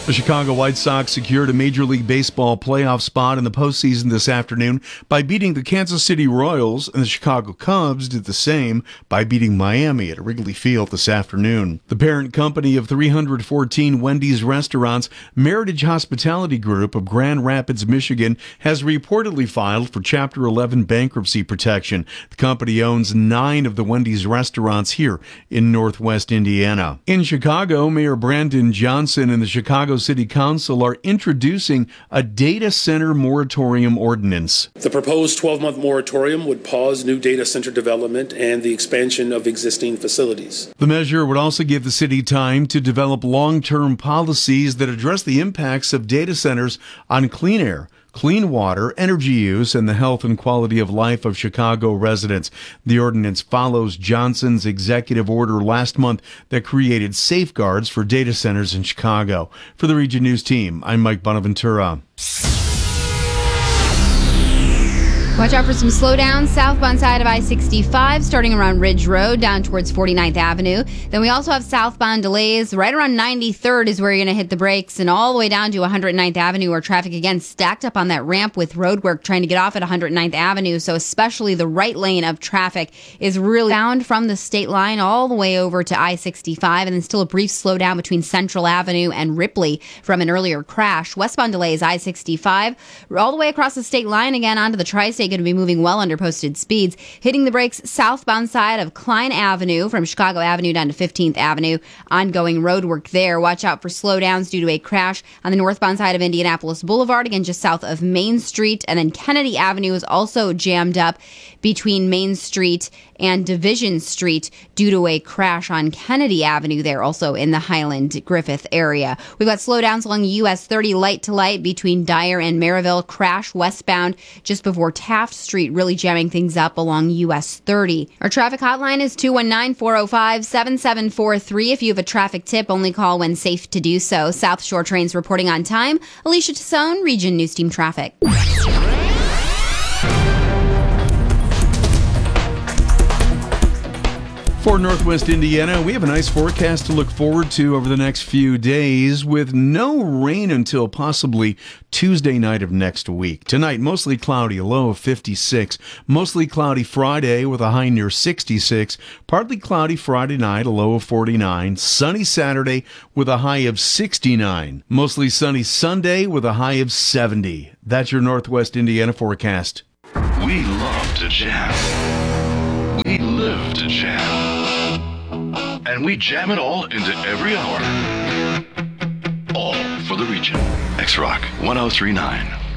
The Chicago White Sox secured a Major League Baseball playoff spot in the postseason this afternoon by beating the Kansas City Royals, and the Chicago Cubs did the same by beating Miami at Wrigley Field this afternoon. The parent company of 314 Wendy's restaurants, Meritage Hospitality Group of Grand Rapids, Michigan, has reportedly filed for Chapter 11 bankruptcy protection. The company owns 9 of the Wendy's restaurants here in Northwest Indiana. In Chicago, Mayor Brandon Johnson and the Chicago City Council are introducing a data center moratorium ordinance. The proposed 12-month moratorium would pause new data center development and the expansion of existing facilities. The measure would also give the city time to develop long-term policies that address the impacts of data centers on clean air, clean water, energy use, and the health and quality of life of Chicago residents. The ordinance follows Johnson's executive order last month that created safeguards for data centers in Chicago. For the Region News team, I'm Mike Bonaventura. Watch out for some slowdowns southbound side of I-65 starting around Ridge Road down towards 49th Avenue. Then we also have southbound delays right around 93rd is where you're going to hit the brakes, and all the way down to 109th Avenue where traffic again stacked up on that ramp with road work trying to get off at 109th Avenue. So especially the right lane of traffic is really bound from the state line all the way over to I-65, and then still a brief slowdown between Central Avenue and Ripley from an earlier crash. Westbound delays I-65 all the way across the state line again onto the Tri-State, going to be moving well under posted speeds. Hitting the brakes southbound side of Klein Avenue from Chicago Avenue down to 15th Avenue. Ongoing road work there. Watch out for slowdowns due to a crash on the northbound side of Indianapolis Boulevard, again just south of Main Street. And then Kennedy Avenue is also jammed up between Main Street and Division Street due to a crash on Kennedy Avenue there, also in the Highland Griffith area. We've got slowdowns along US 30 light to light between Dyer and Maryville. Crash westbound just before Taft Street, really jamming things up along US 30. Our traffic hotline is 219-405-7743. If you have a traffic tip, only call when safe to do so. South Shore trains reporting on time. Alicia Tassone, Region News Team Traffic. For Northwest Indiana, we have a nice forecast to look forward to over the next few days with no rain until possibly Tuesday night of next week. Tonight, mostly cloudy, a low of 56. Mostly cloudy Friday with a high near 66. Partly cloudy Friday night, a low of 49. Sunny Saturday with a high of 69. Mostly sunny Sunday with a high of 70. That's your Northwest Indiana forecast. We love to jam. We live to jam. And we jam it all into every hour. All for the region. X-Rock 1039.